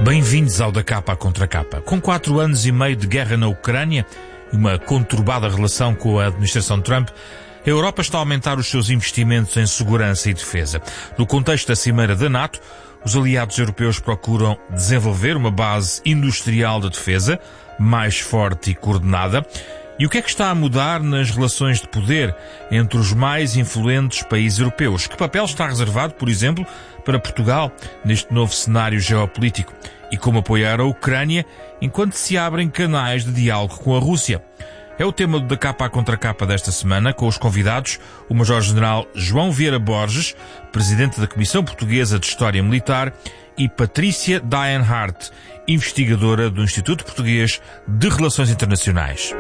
Bem-vindos ao Da Capa à Contra Capa. Com 4 anos e meio de guerra na Ucrânia e uma conturbada relação com a administração Trump, a Europa está a aumentar os seus investimentos em segurança e defesa. No contexto da Cimeira da NATO, os aliados europeus procuram desenvolver uma base industrial de defesa mais forte e coordenada. E o que é que está a mudar nas relações de poder entre os mais influentes países europeus? Que papel está reservado, por exemplo, para Portugal neste novo cenário geopolítico? E como apoiar a Ucrânia enquanto se abrem canais de diálogo com a Rússia? É o tema do Da Capa à Contra Capa desta semana, com os convidados o Major-General João Vieira Borges, Presidente da Comissão Portuguesa de História Militar, e Patrícia Dyenhart, investigadora do Instituto Português de Relações Internacionais.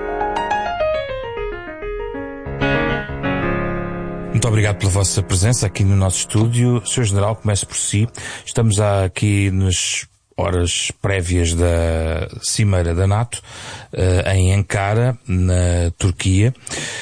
Muito obrigado pela vossa presença aqui no nosso estúdio. Sr. General, comece por si. Estamos aqui nas horas prévias da Cimeira da NATO, em Ankara, na Turquia.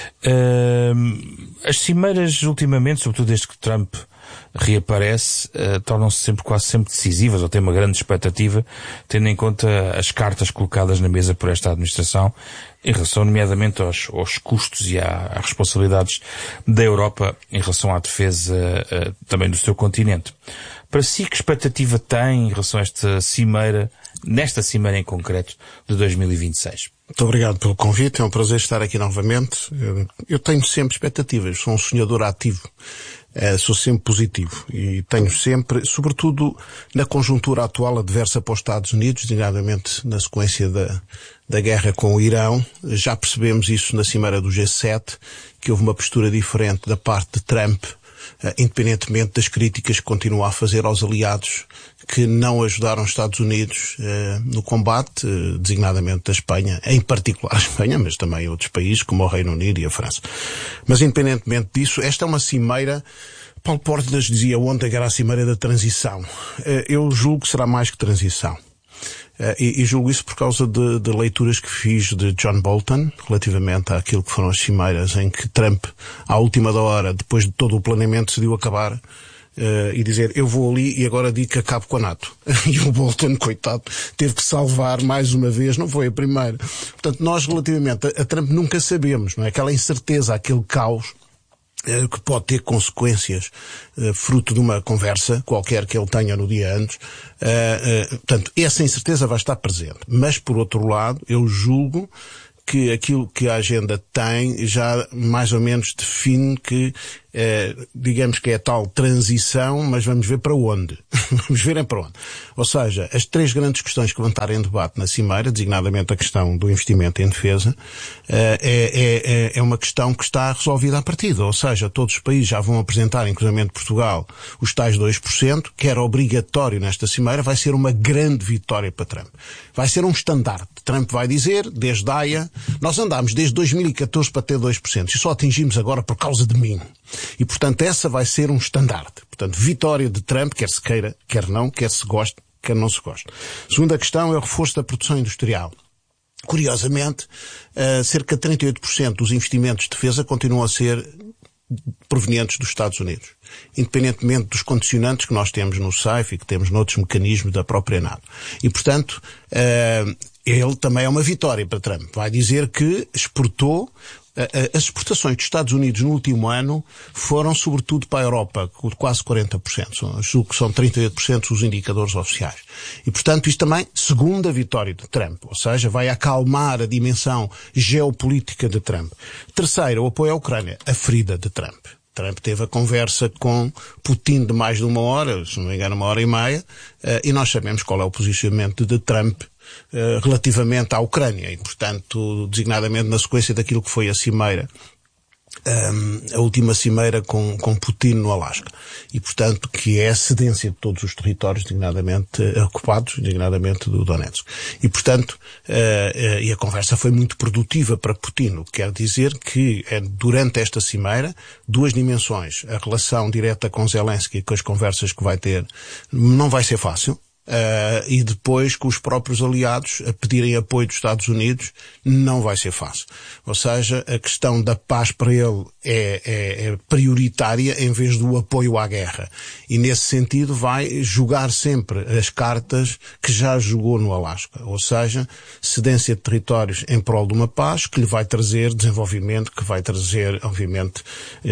As cimeiras, ultimamente, sobretudo desde que Trump reaparece, tornam-se quase sempre decisivas, ou têm uma grande expectativa, tendo em conta as cartas colocadas na mesa por esta administração, em relação, nomeadamente, aos custos e às responsabilidades da Europa em relação à defesa também do seu continente. Para si, que expectativa tem em relação a esta cimeira, nesta cimeira em concreto, de 2026? Muito obrigado pelo convite, é um prazer estar aqui novamente. Eu tenho sempre expectativas, sou um sonhador ativo. Sou sempre positivo e tenho sempre, sobretudo na conjuntura atual adversa para os Estados Unidos, designadamente na sequência da guerra com o Irão. Já percebemos isso na Cimeira do G7, que houve uma postura diferente da parte de Trump, independentemente das críticas que continua a fazer aos aliados que não ajudaram os Estados Unidos no combate, designadamente a Espanha, em particular a Espanha, mas também outros países como o Reino Unido e a França. Mas independentemente disso, esta é uma cimeira, Paulo Portas dizia ontem que era a cimeira da transição. Eu julgo que será mais que transição. E julgo isso por causa de leituras que fiz de John Bolton relativamente àquilo que foram as cimeiras em que Trump, à última da hora, depois de todo o planeamento, decidiu acabar e dizer, eu vou ali e agora digo que acabo com a NATO. E o Bolton, coitado, teve que salvar mais uma vez, não foi a primeira. Portanto, nós relativamente a Trump nunca sabemos, não é? Aquela incerteza, aquele caos que pode ter consequências fruto de uma conversa qualquer que ele tenha no dia antes. Portanto, essa incerteza vai estar presente. Mas, por outro lado, eu julgo que aquilo que a agenda tem já mais ou menos define que, digamos que é a tal transição, mas vamos ver para onde. Vamos ver para onde. Ou seja, as 3 grandes questões que vão estar em debate na Cimeira, designadamente a questão do investimento em defesa, é uma questão que está resolvida à partida. Ou seja, todos os países já vão apresentar, inclusivamente Portugal, os tais 2%, que era obrigatório nesta Cimeira, vai ser uma grande vitória para Trump. Vai ser um estandarte. Trump vai dizer, desde Haia, nós andámos desde 2014 para ter 2%, e só atingimos agora por causa de mim. E, portanto, essa vai ser um estandarte. Portanto, vitória de Trump, quer se queira, quer não, quer se goste, quer não se goste. Segunda questão é o reforço da produção industrial. Curiosamente, cerca de 38% dos investimentos de defesa continuam a ser provenientes dos Estados Unidos, independentemente dos condicionantes que nós temos no SAIF e que temos noutros mecanismos da própria NATO. E, portanto, ele também é uma vitória para Trump. Vai dizer que exportou. As exportações dos Estados Unidos no último ano foram sobretudo para a Europa, com quase 40%. Julgo que são 38% os indicadores oficiais. E, portanto, isto também, segunda vitória de Trump. Ou seja, vai acalmar a dimensão geopolítica de Trump. Terceira, o apoio à Ucrânia, a ferida de Trump. Trump teve a conversa com Putin de mais de 1 hora, se não me engano 1h30, e nós sabemos qual é o posicionamento de Trump relativamente à Ucrânia e, portanto, designadamente na sequência daquilo que foi a cimeira, a última cimeira com Putin no Alasca. E, portanto, que é a cedência de todos os territórios, designadamente ocupados, designadamente do Donetsk. E, portanto, e a conversa foi muito produtiva para Putin, o que quer dizer que durante esta cimeira, 2 dimensões. A relação direta com Zelensky, com as conversas que vai ter, não vai ser fácil. e depois com os próprios aliados a pedirem apoio dos Estados Unidos, não vai ser fácil. Ou seja, a questão da paz para ele é prioritária em vez do apoio à guerra. E nesse sentido vai jogar sempre as cartas que já jogou no Alasca. Ou seja, cedência de territórios em prol de uma paz que lhe vai trazer desenvolvimento, que vai trazer, obviamente,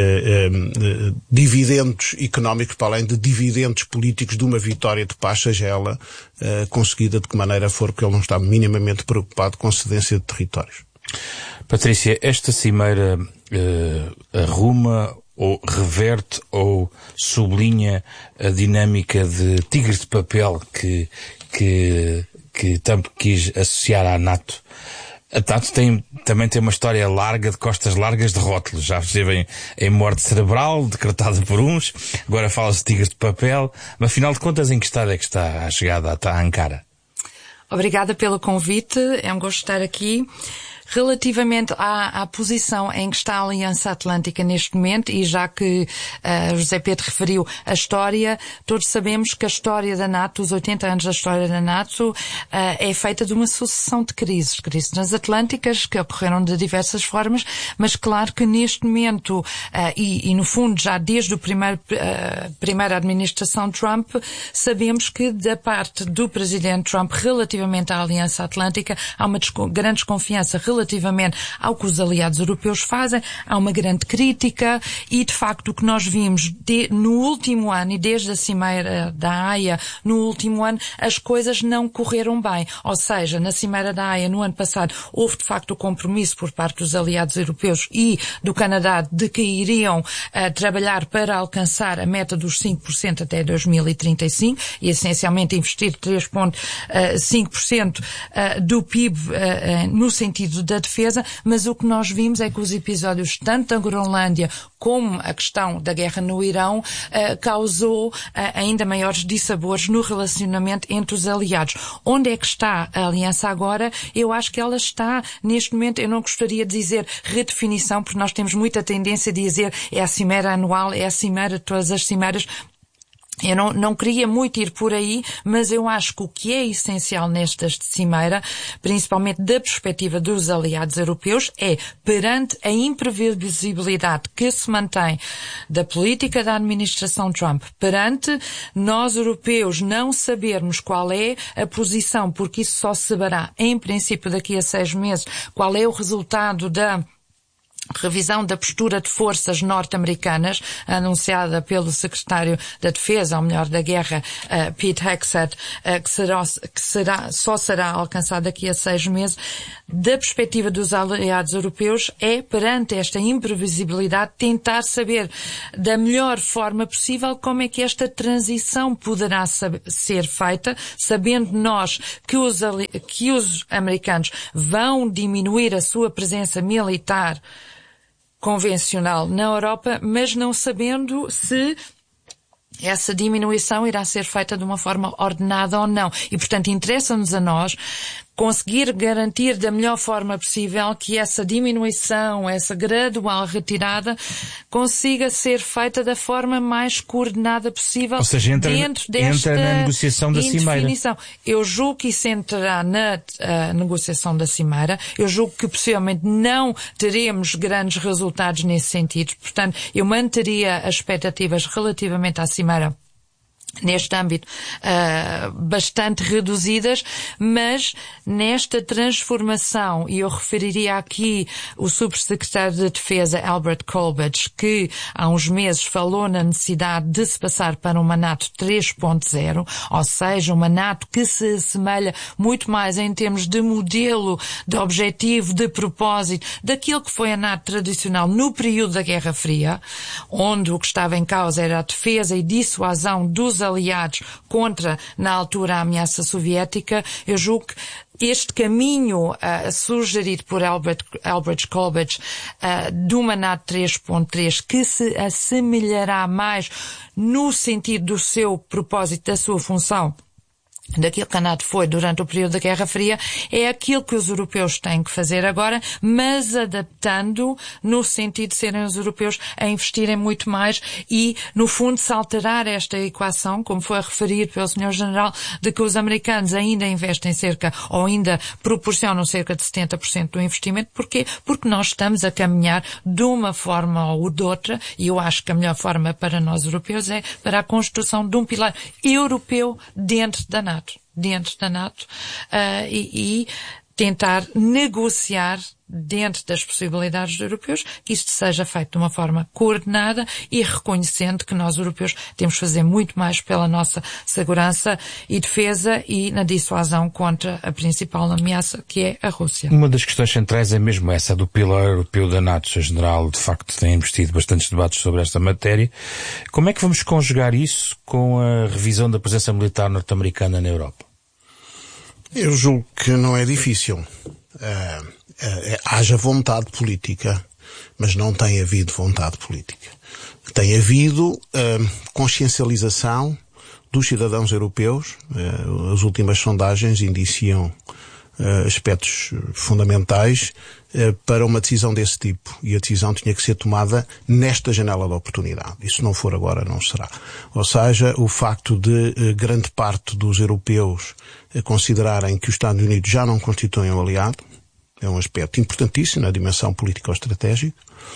dividendos económicos, para além de dividendos políticos de uma vitória de paz, seja ela conseguida de que maneira for, porque ele não está minimamente preocupado com cedência de territórios. Patrícia, esta cimeira arruma ou reverte ou sublinha a dinâmica de tigre de papel que Trump quis associar à NATO. A NATO também tem uma história larga, de costas largas, de rótulos. Já esteve em morte cerebral, decretada por uns, agora fala-se de tigres de papel, mas afinal de contas em que estado é que está a chegada a Ankara? Obrigada pelo convite, é um gosto estar aqui. Relativamente à posição em que está a Aliança Atlântica neste momento, e já que José Pedro referiu a história, todos sabemos que a história da NATO, os 80 anos da história da NATO, é feita de uma sucessão de crises transatlânticas que ocorreram de diversas formas, mas claro que neste momento, e no fundo já desde o primeira administração Trump, sabemos que da parte do presidente Trump relativamente à Aliança Atlântica há uma grande desconfiança relativamente ao que os aliados europeus fazem, há uma grande crítica e, de facto, o que nós vimos no último ano e desde a Cimeira da Haia, no último ano, as coisas não correram bem. Ou seja, na Cimeira da Haia, no ano passado, houve, de facto, o compromisso por parte dos aliados europeus e do Canadá de que iriam trabalhar para alcançar a meta dos 5% até 2035 e, essencialmente, investir 3,5% do PIB no sentido da defesa, mas o que nós vimos é que os episódios tanto da Groenlândia como a questão da guerra no Irão causou ainda maiores dissabores no relacionamento entre os aliados. Onde é que está a aliança agora? Eu acho que ela está, neste momento, eu não gostaria de dizer redefinição, porque nós temos muita tendência a dizer é a cimeira anual, é a cimeira de todas as cimeiras. Eu não queria muito ir por aí, mas eu acho que o que é essencial nesta cimeira, principalmente da perspectiva dos aliados europeus, é, perante a imprevisibilidade que se mantém da política da administração Trump, perante nós europeus não sabermos qual é a posição, porque isso só se saberá, em princípio, daqui a 6 meses, qual é o resultado da revisão da postura de forças norte-americanas, anunciada pelo secretário da Defesa, ou melhor, da Guerra, Pete Hegseth, que só será alcançada daqui a 6 meses, da perspectiva dos aliados europeus, é, perante esta imprevisibilidade, tentar saber da melhor forma possível como é que esta transição poderá ser feita, sabendo nós que os americanos vão diminuir a sua presença militar convencional na Europa, mas não sabendo se essa diminuição irá ser feita de uma forma ordenada ou não. E, portanto, interessa-nos a nós conseguir garantir da melhor forma possível que essa diminuição, essa gradual retirada, consiga ser feita da forma mais coordenada possível. Ou seja, dentro desta entra na negociação da Cimeira. Eu julgo que isso entrará na negociação da Cimeira. Eu julgo que possivelmente não teremos grandes resultados nesse sentido. Portanto, eu manteria as expectativas relativamente à Cimeira neste âmbito bastante reduzidas, mas nesta transformação, e eu referiria aqui o subsecretário de Defesa Albert Kolbach, que há uns meses falou na necessidade de se passar para uma NATO 3.0, ou seja, uma NATO que se assemelha muito mais em termos de modelo, de objetivo, de propósito, daquilo que foi a NATO tradicional no período da Guerra Fria, onde o que estava em causa era a defesa e dissuasão dos aliados contra, na altura, a ameaça soviética. Eu julgo que este caminho sugerido por Albert Kolbach de uma NATO 3.3 que se assemelhará mais no sentido do seu propósito, da sua função, daquilo que a NATO foi durante o período da Guerra Fria, é aquilo que os europeus têm que fazer agora, mas adaptando no sentido de serem os europeus a investirem muito mais e, no fundo, se alterar esta equação, como foi referido pelo Sr. General, de que os americanos ainda investem ou ainda proporcionam cerca de 70% do investimento. Porquê? Porque nós estamos a caminhar de uma forma ou de outra, e eu acho que a melhor forma para nós europeus é para a construção de um pilar europeu dentro da NATO. E tentar negociar dentro das possibilidades dos europeus que isto seja feito de uma forma coordenada e reconhecendo que nós europeus temos de fazer muito mais pela nossa segurança e defesa e na dissuasão contra a principal ameaça, que é a Rússia. Uma das questões centrais é mesmo essa do pilar europeu da NATO. O Sr. General, de facto, tem investido bastantes debates sobre esta matéria. Como é que vamos conjugar isso com a revisão da presença militar norte-americana na Europa? Eu julgo que não é difícil. Haja vontade política, mas não tem havido vontade política. Tem havido consciencialização dos cidadãos europeus. As últimas sondagens indiciam aspectos fundamentais para uma decisão desse tipo. E a decisão tinha que ser tomada nesta janela de oportunidade. E se não for agora, não será. Ou seja, o facto de grande parte dos europeus considerarem que os Estados Unidos já não constituem um aliado é um aspecto importantíssimo na dimensão político-estratégica.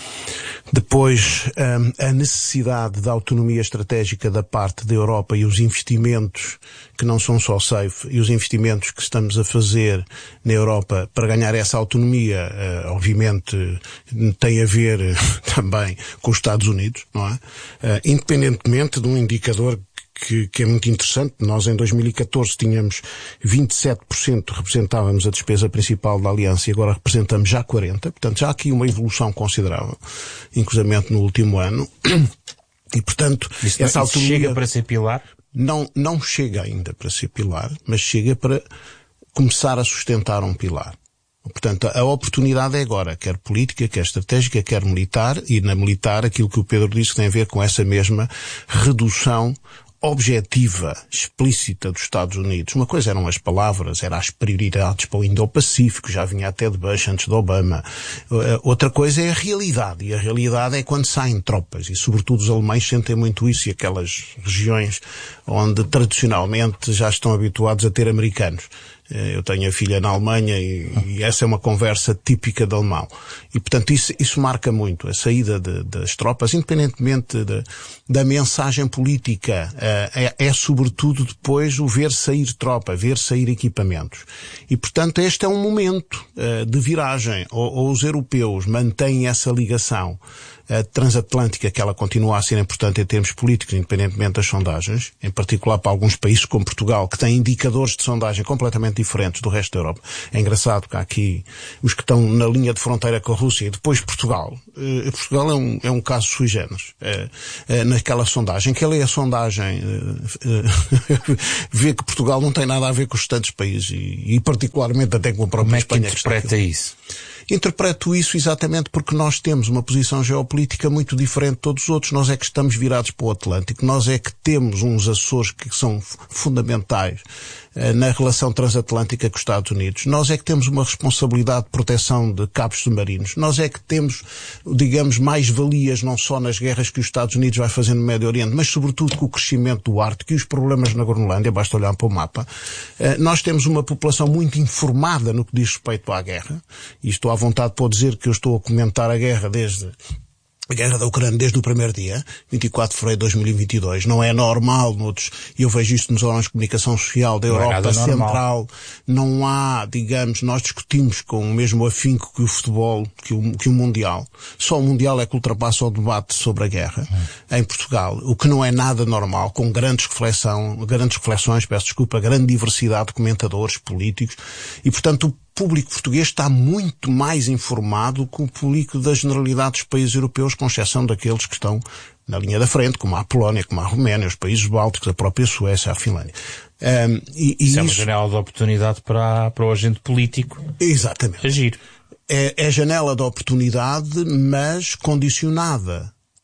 Depois, a necessidade da autonomia estratégica da parte da Europa e os investimentos que não são só safe, e os investimentos que estamos a fazer na Europa para ganhar essa autonomia, obviamente, tem a ver também com os Estados Unidos, não é? Independentemente de um indicador que é muito interessante. Nós em 2014 tínhamos 27%, representávamos a despesa principal da Aliança e agora representamos já 40%. Portanto, já há aqui uma evolução considerável, inclusivamente no último ano. E, portanto, essa autonomia chega para ser pilar? Não chega ainda para ser pilar, mas chega para começar a sustentar um pilar. Portanto, a oportunidade é agora, quer política, quer estratégica, quer militar, e na militar aquilo que o Pedro disse tem a ver com essa mesma redução objetiva, explícita dos Estados Unidos. Uma coisa eram as palavras, eram as prioridades para o Indo-Pacífico, já vinha até de Bush antes de Obama. Outra coisa é a realidade, e a realidade é quando saem tropas, e sobretudo os alemães sentem muito isso, e aquelas regiões onde tradicionalmente já estão habituados a ter americanos. Eu tenho a filha na Alemanha e essa é uma conversa típica de alemão. E, portanto, isso marca muito a saída das tropas, independentemente da mensagem política. É sobretudo depois o ver sair tropa, ver sair equipamentos. E, portanto, este é um momento de viragem. Ou os europeus mantêm essa ligação transatlântica, que ela continua a ser importante em termos políticos, independentemente das sondagens, em particular para alguns países como Portugal, que têm indicadores de sondagem completamente diferentes do resto da Europa. É engraçado que há aqui os que estão na linha de fronteira com a Rússia e depois Portugal. Portugal é um caso sui generis. Naquela sondagem, que ela é a sondagem, vê que Portugal não tem nada a ver com os restantes países e particularmente até com a própria Espanha. Como é que interpreta isso? Interpreto isso exatamente porque nós temos uma posição geopolítica muito diferente de todos os outros. Nós é que estamos virados para o Atlântico. Nós é que temos uns Açores que são fundamentais na relação transatlântica com os Estados Unidos. Nós é que temos uma responsabilidade de proteção de cabos submarinos. Nós é que temos, digamos, mais valias não só nas guerras que os Estados Unidos vai fazer no Médio Oriente, mas sobretudo com o crescimento do Ártico e os problemas na Groenlândia, basta olhar para o mapa. Nós temos uma população muito informada no que diz respeito à guerra, e estou à vontade para dizer que eu estou a comentar a guerra da Ucrânia desde o primeiro dia, 24 de fevereiro de 2022. Não é normal, eu vejo isto nos órgãos de comunicação social da Europa Central. Não há, digamos, nós discutimos com o mesmo afinco que o futebol, que o Mundial. Só o Mundial é que ultrapassa o debate sobre a guerra em Portugal. O que não é nada normal, com grandes reflexões, grande diversidade de comentadores políticos. E, portanto, o público português está muito mais informado que o público da generalidade dos países europeus, com exceção daqueles que estão na linha da frente, como a Polónia, como a Roménia, os países bálticos, a própria Suécia, a Finlândia. Isso é uma janela de oportunidade para o agente político. Exatamente. Agir. É janela de oportunidade, mas condicionada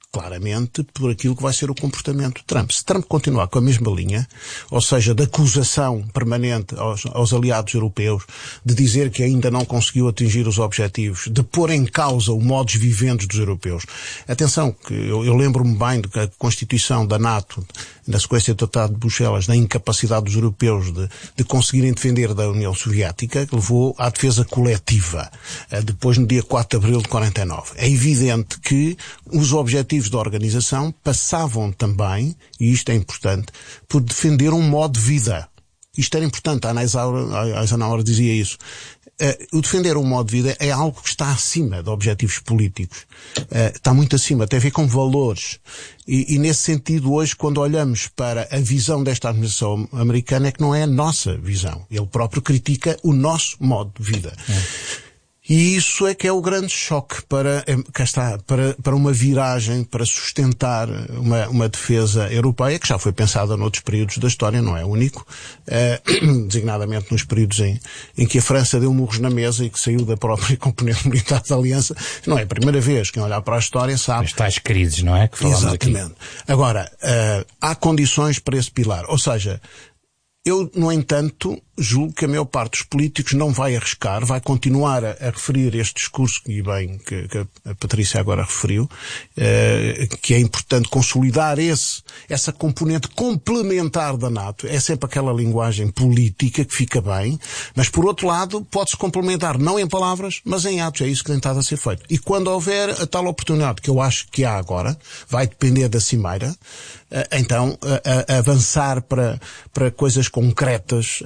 claramente por aquilo que vai ser o comportamento de Trump. Se Trump continuar com a mesma linha, ou seja, de acusação permanente aos aliados europeus, de dizer que ainda não conseguiu atingir os objetivos, de pôr em causa o modus vivendi dos europeus. Atenção, que eu lembro-me bem de que a Constituição da NATO, na sequência do Tratado de Bruxelas, da incapacidade dos europeus de conseguirem defender da União Soviética, que levou à defesa coletiva, depois no dia 4 de abril de 49. É evidente que os objetivos da organização passavam também, e isto é importante, por defender um modo de vida. Isto era importante, a Eisenhower dizia isso. O defender um modo de vida é algo que está acima de objetivos políticos. Está muito acima, tem a ver com valores. E nesse sentido, hoje, quando olhamos para a visão desta administração americana, é que não é a nossa visão. Ele próprio critica o nosso modo de vida. E isso é que é o grande choque para uma viragem, para sustentar uma defesa europeia, que já foi pensada noutros períodos da história, não é único, designadamente nos períodos em que a França deu murros na mesa e que saiu da própria componente militar da aliança. Não é a primeira vez. Quem olhar para a história sabe. As tais crises, não é? Que falamos aqui. Exatamente. Agora, há condições para esse pilar. Ou seja, eu, no entanto, julgo que a maior parte dos políticos não vai arriscar, vai continuar a referir este discurso, e bem, que a Patrícia agora referiu, que é importante consolidar essa componente complementar da NATO. É sempre aquela linguagem política que fica bem, mas por outro lado pode-se complementar não em palavras, mas em atos. É isso que tem estado a ser feito. E quando houver a tal oportunidade, que eu acho que há agora, vai depender da cimeira, então avançar para coisas concretas,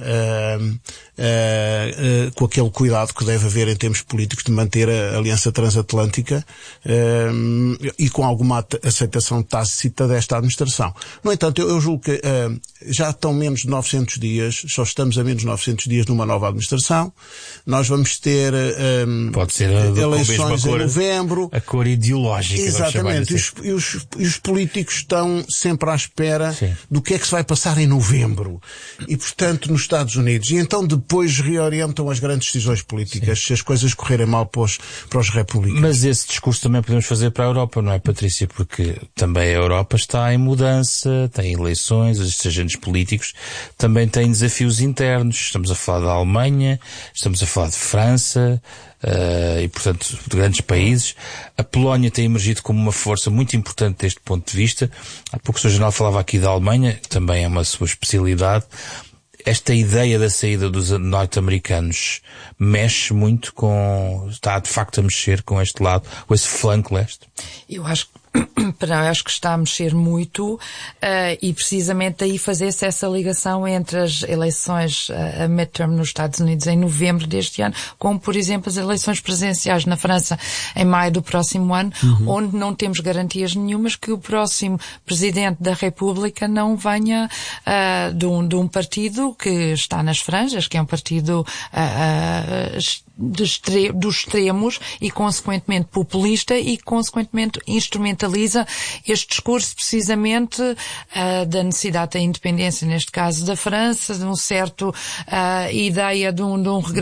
com aquele cuidado que deve haver em termos políticos de manter a aliança transatlântica, e com alguma aceitação tácita desta administração. No entanto, eu julgo que já estão menos de 900 dias, só estamos a menos de 900 dias numa nova administração. Nós vamos ter pode ser eleições em novembro. A cor ideológica. Exatamente. E os políticos estão sempre à espera do que é que se vai passar em novembro. E, portanto, nos Estados Unidos. E então depois reorientam as grandes decisões políticas, se as coisas correrem mal para os republicanos. Mas esse discurso também podemos fazer para a Europa, não é, Patrícia? Porque também a Europa está em mudança, tem eleições, os agentes políticos também têm desafios internos. Estamos a falar da Alemanha, estamos a falar de França, e, portanto, de grandes países. A Polónia tem emergido como uma força muito importante deste ponto de vista. Há pouco o Sr. General falava aqui da Alemanha, que também é uma sua especialidade. Esta ideia da saída dos norte-americanos mexe muito está de facto a mexer com este lado, com esse flanco leste? Eu acho que está a mexer muito, e precisamente aí fazer-se essa ligação entre as eleições a midterm nos Estados Unidos em novembro deste ano, como por exemplo as eleições presidenciais na França em maio do próximo ano, onde não temos garantias nenhumas que o próximo Presidente da República não venha de um partido que está nas franjas, que é um partido dos extremos e consequentemente populista e consequentemente instrumentaliza este discurso precisamente da necessidade da independência, neste caso da França, de um certo ideia de um regresso